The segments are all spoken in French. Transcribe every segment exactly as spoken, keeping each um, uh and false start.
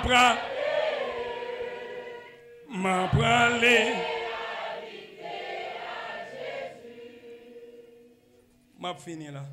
m'a pralé m'a fini là.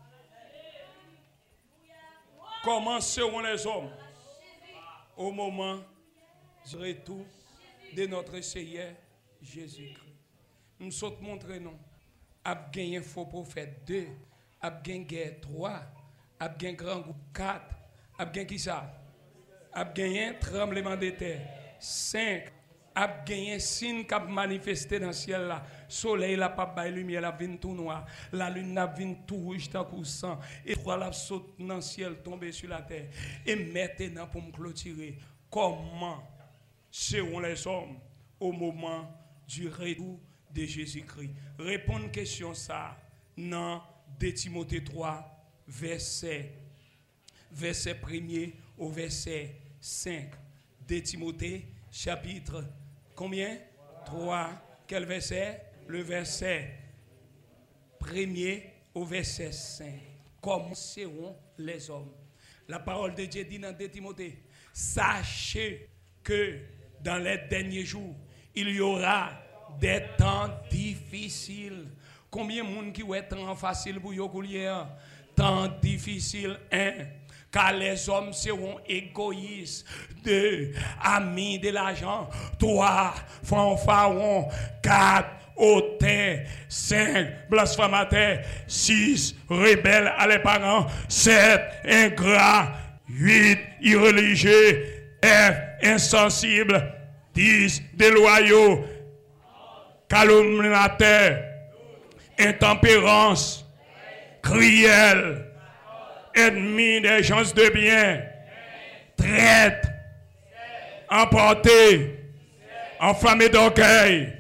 Comment seront les hommes au moment du retour de notre Seigneur Jésus-Christ? Nous sommes montrés non. A gagné faux prophète deux, a gagné trois, a gagné grand groupe quatre, a gagné qui ça? A gagné tremblement de terre cinq, a gagné signe qui a manifesté dans le ciel là. Soleil la pas bail lumière la vient tout noir, la lune la vient tout rouge tant que sang, et trois la saute dans le ciel tomber sur la terre. Et maintenant pour me clôturer, comment seront les hommes au moment du retour de Jésus-Christ? Répondre question ça dans deux Timothée trois verset verset premier au verset cinq. deux Timothée chapitre combien? trois. Quel verset? Le verset premier au verset cinq. Comment seront les hommes? La parole de Dieu dit dans deux Timothée, sachez que dans les derniers jours, il y aura des temps difficiles. Combien de monde qui est temps facile pour yo couler? Temps difficile, un. Car les hommes seront égoïstes. Deux, amis de l'argent. Trois, fanfarons. Quatre, hautains. Cinq, blasphémateurs. Six, rebelles à les parents. Sept, ingrats. Huit, irreligieux. Neuf, insensibles. Dix, déloyaux. Calomniateur, intempérance, cruel, ennemi des gens de bien, traite, emporté, enflammé d'orgueil,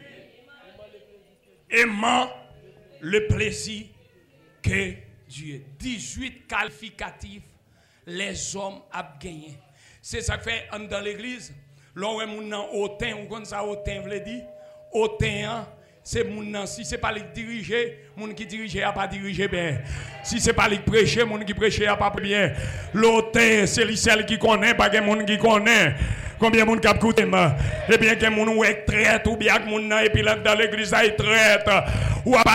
aimant le plaisir que Dieu. dix-huit qualificatifs, les hommes ont gagné. C'est ça que fait dans l'église. L'on est mon hautain, ou comme ça hautain veut dire. Hautain, c'est mon si c'est pas les diriger, mon qui dirige a pas dirigé bien. Si c'est pas les prêcher, mon qui prêcher a pas bien. L'hautain, c'est celle qui connaît, pas que mon qui connaît. Combien de monde qui a écouté moi? Et bien que mon ou est traite ou bien que mon et puis là dans l'église est traite ou